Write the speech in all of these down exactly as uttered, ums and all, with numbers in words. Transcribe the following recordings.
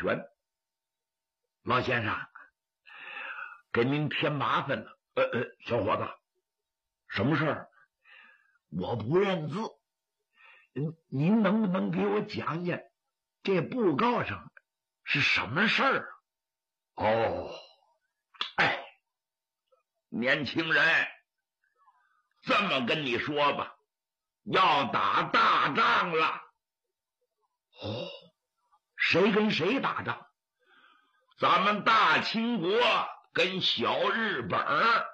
选。老先生，给您添麻烦了。呃呃，小伙子，什么事儿？我不认字，您能不能给我讲讲这布告上是什么事儿啊？哦，哎，年轻人，这么跟你说吧，要打大仗了。哦，谁跟谁打仗？咱们大清国跟小日本儿。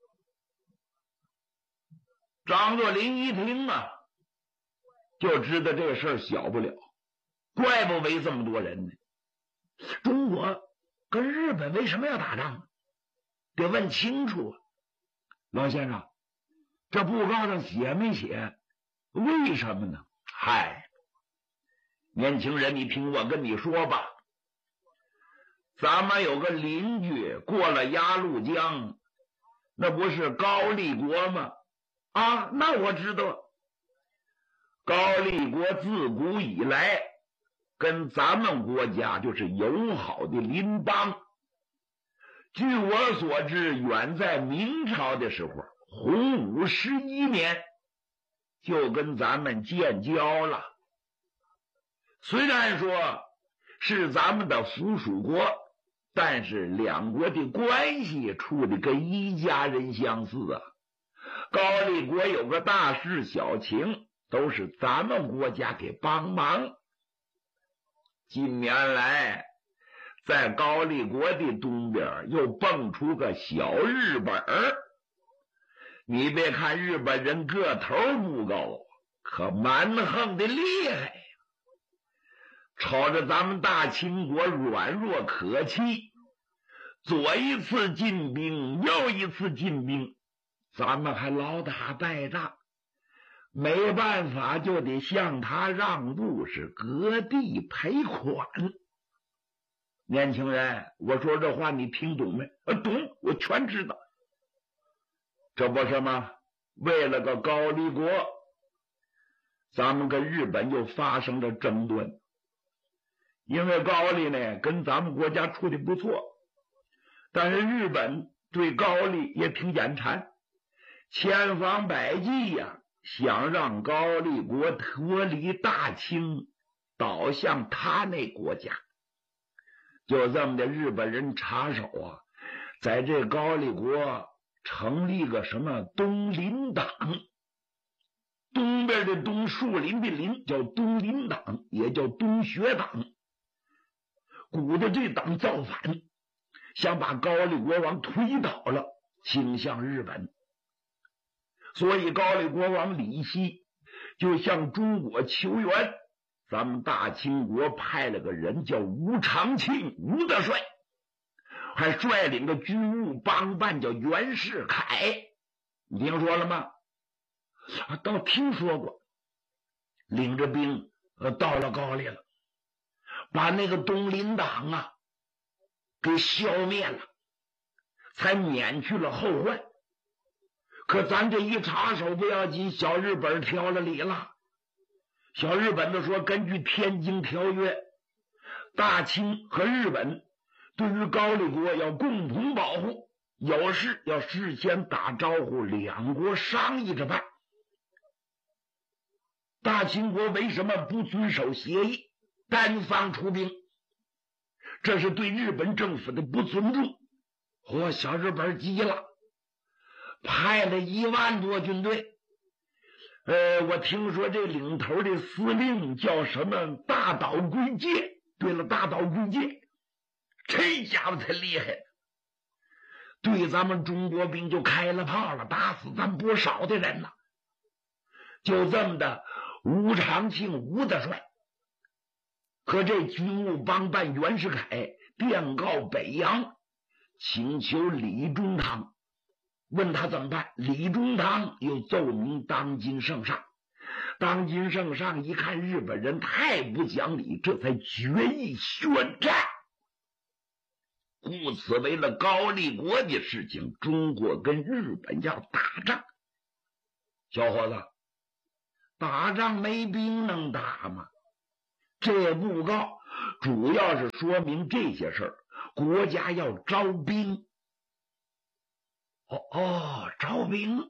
张作霖一听啊，就知道这事儿小不了，怪不为这么多人呢。中国跟日本为什么要打仗？得问清楚啊。老先生，这布告上写没写？为什么呢？嗨，年轻人，你听我跟你说吧，咱们有个邻居过了鸭绿江，那不是高丽国吗？啊，那我知道，高丽国自古以来跟咱们国家就是友好的邻邦。据我所知，远在明朝的时候，洪武十一年就跟咱们建交了。虽然说是咱们的附属国，但是两国的关系处的跟一家人相似啊。高丽国有个大事小情，都是咱们国家给帮忙。近年来，在高丽国的东边又蹦出个小日本儿。你别看日本人个头不高，可蛮横的厉害，瞅着咱们大清国软弱可欺，左一次进兵，右一次进兵，咱们还老打败仗，没办法就得向他让步，是割地赔款。年轻人，我说这话你听懂没？啊，懂，我全知道。这不是吗？为了个高丽国，咱们跟日本又发生了争端。因为高丽呢跟咱们国家处的不错，但是日本对高丽也挺眼馋，千方百计呀、啊，想让高丽国脱离大清，倒向他那国家。就这么的，日本人插手啊，在这高丽国成立个什么东林党，东边的东，树林的林，叫东林党，也叫东学党。鼓的这党造反，想把高丽国王推倒了，倾向日本。所以高丽国王李熙就向中国求援，咱们大清国派了个人叫吴长庆，吴大帅，还率领个军务帮办叫袁世凯。你听说了吗？啊，倒听说过。领着兵呃到了高丽了，把那个东林党啊给消灭了，才免去了后患。可咱这一插手不要紧，小日本挑了理了。小日本子说，根据天津条约，大清和日本对于高丽国要共同保护，有事要事先打招呼，两国商议着办。大清国为什么不遵守协议，单方出兵？这是对日本政府的不尊重。嚯，小日本急了，派了一万多军队。呃，我听说这领头的司令叫什么大岛贵介。对了，大岛贵介，这家伙才厉害，对咱们中国兵就开了炮了，打死咱不少的人了。就这么的，吴长庆吴大帅和这军务帮办袁世凯电告北洋，请求李中堂，问他怎么办。李中堂又奏明当今圣上，当今圣上一看日本人太不讲理，这才决意宣战。故此为了高丽国的事情，中国跟日本要打仗。小伙子，打仗没兵能打吗？这布告主要是说明这些事儿，国家要招兵。哦哦，招兵。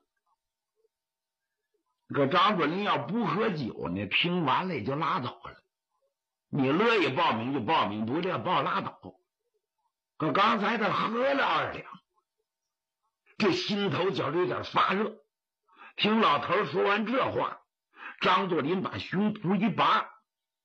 可张作霖要不喝酒呢，听完了也就拉倒了。你乐意报名就报名，不乐意报拉倒。可刚才他喝了二两，这心头觉着有点发热。听老头说完这话，张作霖把胸脯一拔，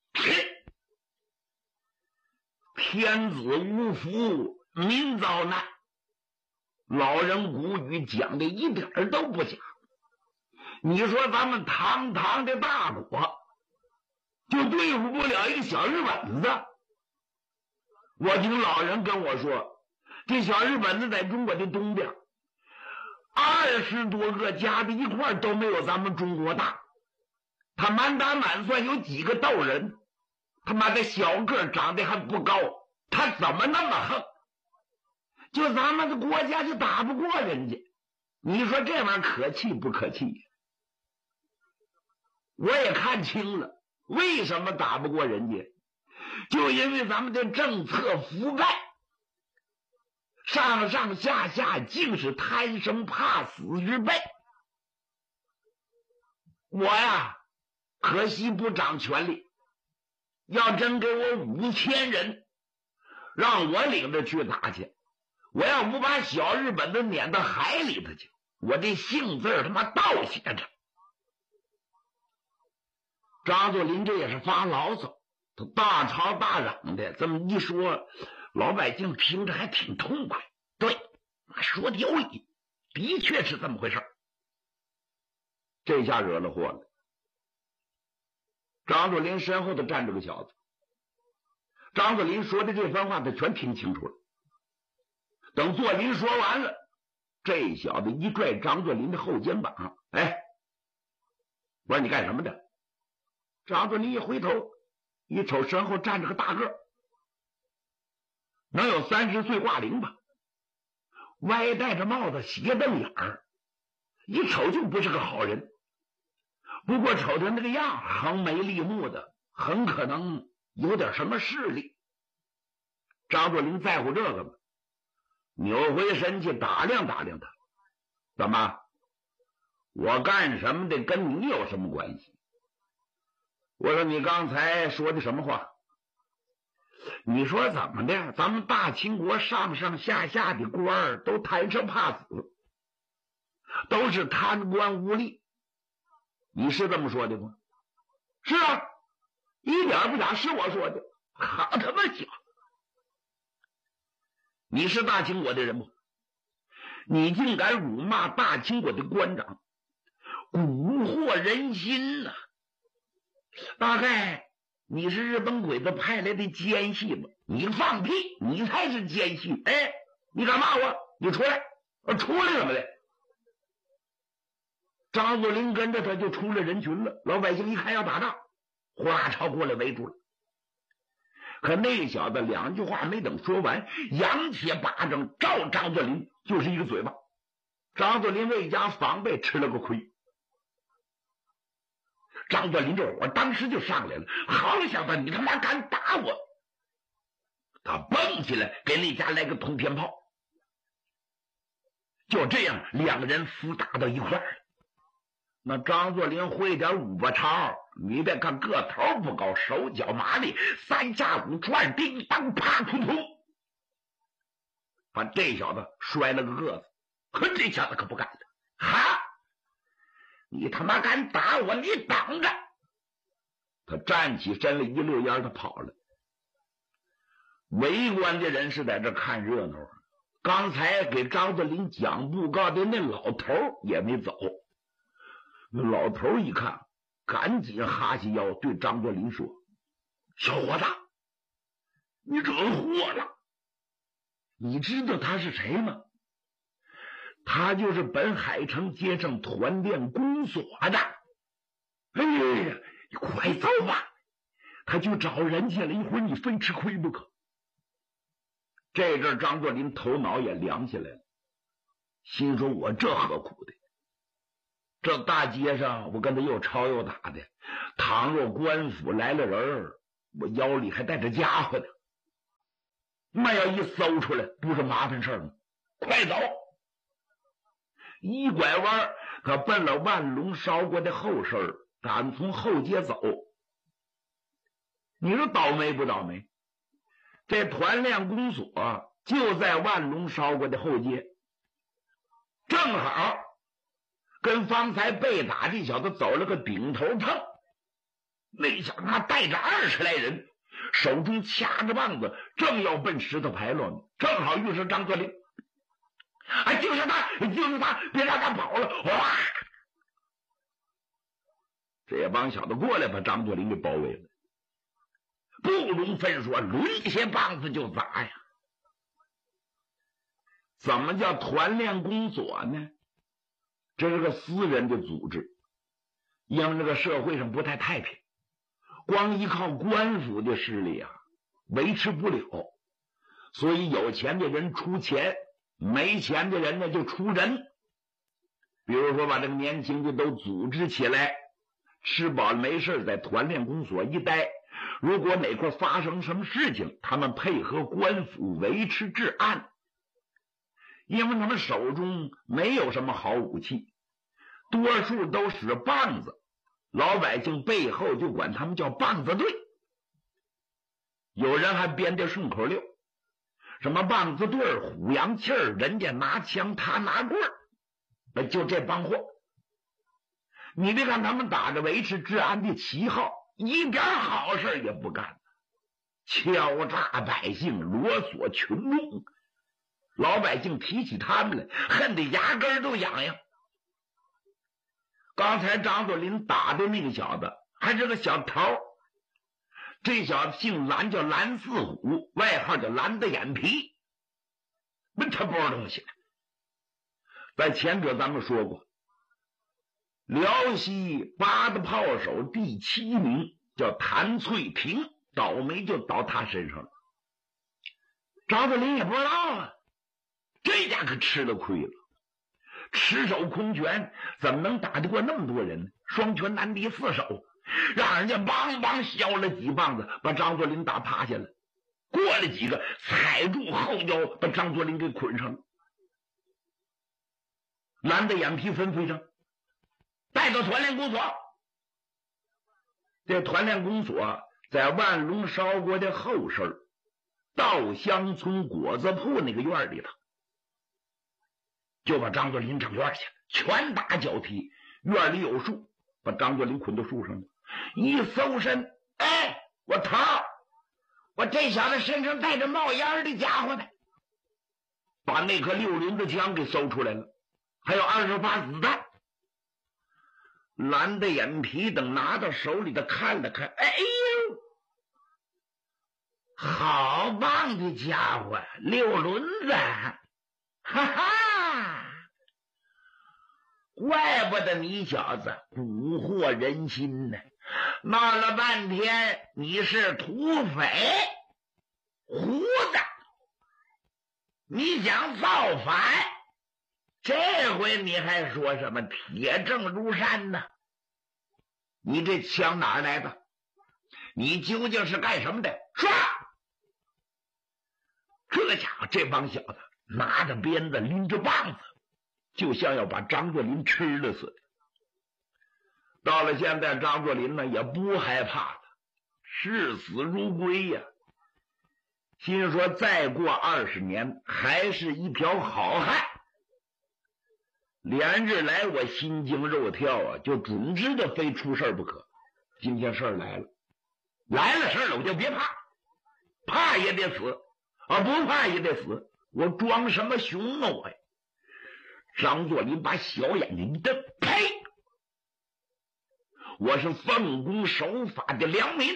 天子无福，民遭难。老人古语讲的一点都不假。你说咱们堂堂的大国，就对付不了一个小日本子。我听老人跟我说，这小日本子在中国的东边，二十多个加在一块都没有咱们中国大。他满打满算有几个斗人，他妈的小个长得还不高，他怎么那么横？就咱们的国家就打不过人家，你说这玩意儿可气不可气？我也看清了，为什么打不过人家？就因为咱们的政策覆盖，上上下下竟是贪生怕死之辈。我呀，可惜不掌权力，要真给我五千人，让我领着去打去，我要不把小日本子撵到海里头去，我这姓字他妈倒写着。张作霖这也是发牢骚，他大吵大嚷的，这么一说，老百姓听着还挺痛快。对，说的有理，的确是这么回事。这下惹了祸了。张作霖身后头站着个小子，张作霖说的这番话他全听清楚了。等作霖说完了，这小子一拽张作霖的后肩膀，哎，我说你干什么的？张作霖一回头一瞅，身后站着个大个，能有三十岁挂龄吧，歪戴着帽子，斜瞪眼儿，一瞅就不是个好人。不过瞅他那个样，横眉立目的，很可能有点什么势力。张作霖在乎这个吗？扭回身去打量打量他，怎么？我干什么的跟你有什么关系？我说你刚才说的什么话？你说怎么的？咱们大清国上上下下的官儿都贪生怕死，都是贪官污吏，你是这么说的吗？是啊，一点不假，是我说的。好他妈讲，你是大清国的人不？你竟敢辱骂大清国的官长，蛊惑人心呐、啊！大概你是日本鬼子派来的奸细吧？你放屁，你才是奸细！哎，你敢骂我？你出来！我出来怎么的？张作霖跟着他就出了人群了。老百姓一看要打仗，呼啦朝过来围住了。可那小子两句话没等说完，扬起巴掌照张作霖就是一个嘴巴。张作霖为加防备吃了个亏。张作霖这火当时就上来了，好了小子，你他妈敢打我！他蹦起来给那家来个通天炮。就这样两个人厮打到一块儿了。那张作霖会点五八超，你别看个头不高，手脚麻利，三下五除二，叮当啪突突，把这小子摔了个个子。可这小子可不敢了，哈！你他妈敢打我，你等着！他站起身来，一溜烟他跑了。围观的人是在这看热闹，刚才给张作霖讲布告的那老头也没走。那老头一看，赶紧哈起腰对张作霖说：“小伙子，你惹祸了。你知道他是谁吗？他就是本海城街上团练公所的。哎呀，你快走吧，他就找人去了，一会儿你非吃亏不可。”这阵张作霖头脑也凉起来了，心说：“我这何苦的？这大街上我跟他又吵又打的，倘若官府来了人， 我腰里还带着家伙呢，那要一搜出来，不是麻烦事吗？快走！一拐弯，可奔了万隆烧锅的后身，赶从后街走。你说倒霉不倒霉？这团练公所就在万隆烧锅的后街，正好跟方才被打这小子走了个顶头碰。那小子他带着二十来人，手中掐着棒子，正要奔石头牌楼呢，正好遇上张作霖。哎，就是他，就是他，别让他跑了！哇！这帮小子过来把张作霖给包围了，不容分说，抡一些棒子就砸呀。怎么叫团练公所呢？这是个私人的组织，因为这个社会上不太太平，光依靠官府的势力啊，维持不了，所以有钱的人出钱，没钱的人呢就出人。比如说把这个年轻的都组织起来，吃饱了没事在团练公所一待，如果哪块发生什么事情，他们配合官府维持治安。因为他们手中没有什么好武器，多数都使棒子，老百姓背后就管他们叫棒子队。有人还编的顺口溜，什么棒子队、虎阳气儿，人家拿枪他拿棍儿，就这帮货。你别看他们打着维持治安的旗号，一点好事也不干，敲诈百姓，罗索群众。老百姓提起他们来，恨得牙根都痒痒。刚才张作霖打的那个小子还是个小头，这小子姓蓝，叫蓝四虎，外号叫蓝的眼皮。那他不是东西。在前者咱们说过，辽西八大炮手第七名叫谭翠萍，倒霉就倒他身上了。张作霖也不知道啊，这家可吃了亏了，持手空拳怎么能打得过那么多人呢？双拳难敌四手，让人家梆梆削了几棒子，把张作霖打趴下了。过了几个，踩住后腰，把张作霖给捆上了。蓝的眼皮分飞上，带到团练公所。这团练公所在万隆烧锅的后身，稻香村果子铺那个院里头。就把张作霖整院去，拳打脚踢，院里有树，把张作霖捆到树上了。一搜身，哎，我头，我这小子身上带着冒烟的家伙呢，把那颗六轮子枪给搜出来了，还有二十发子弹。蓝的眼皮等拿到手里的看了看，哎呦，好棒的家伙，六轮子，哈哈，怪不得你小子蛊惑人心呢！闹了半天你是土匪，胡子，你想造反？这回你还说什么铁证如山呢？你这枪哪儿来的？你究竟是干什么的？说！这家伙这帮小子拿着鞭子拎着棒子，就像要把张作霖吃了似的。到了现在，张作霖呢也不害怕了，视死如归呀、啊。心说再过二十年还是一条好汉，连日来我心惊肉跳啊，就准知道非出事不可。今天事儿来了，来了事儿了，我就别怕，怕也得死啊，不怕也得死。我装什么熊啊我呀！张作霖把小眼睛一瞪，呸！我是奉公守法的良民。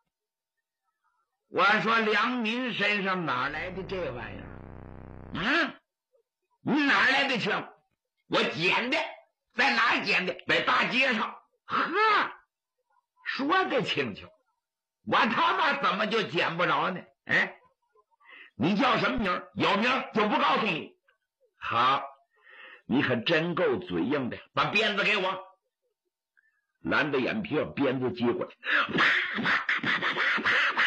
我说良民身上哪来的这玩意儿？嗯，你哪来的枪？我捡的，在哪儿捡的？在大街上。呵，说得清楚，我他妈怎么就捡不着呢？哎，你叫什么名？有名就不告诉你。好，你可真够嘴硬的，把鞭子给我。蓝的眼皮把鞭子接过来，啪啪啪啪啪啪啪。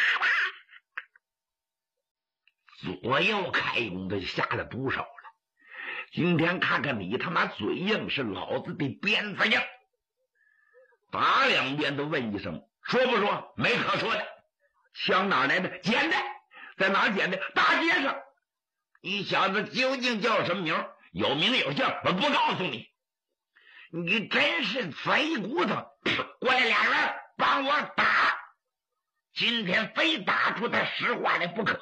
左右开弓的下了不少了。今天看看你他妈嘴硬，是老子的鞭子硬。打两边都问一声，说不说？没可说的。枪哪来的？捡的。在哪捡的？大街上。你小子究竟叫什么名？有名有姓，我不告诉你。你真是肥骨头！过来俩人帮我打，今天非打出他实话来不可。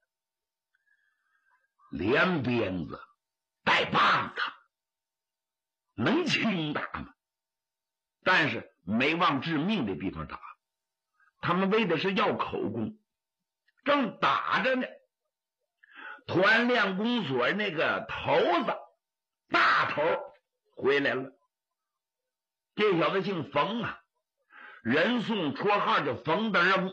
连鞭子带棒子，能轻打吗？但是没往致命的地方打，他们为的是要口供。正打着呢，团练公所那个头子大头回来了。这小子姓冯啊，人送绰号叫冯德扔，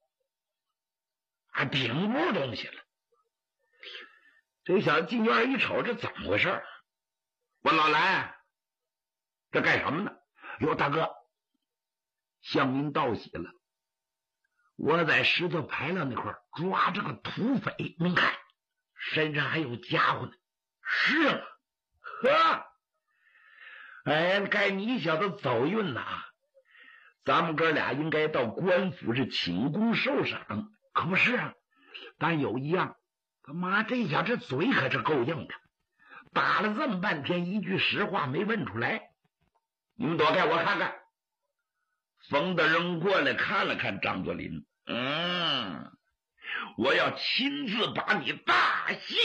还顶不东西了。这小子进院一瞅，这怎么回事？问老来，这干什么呢？哟，大哥，向您道喜了。我在石头牌楼那块抓着个土匪，您看身上还有家伙呢。是吗？呵，哎，该你小子走运呐！咱们哥俩应该到官府是请功受赏，可不是啊？但有一样，他妈这小子嘴可是够硬的，打了这么半天，一句实话没问出来。你们躲开，我看看。冯德扔过来看了看张作霖，嗯，我要亲自把你大戏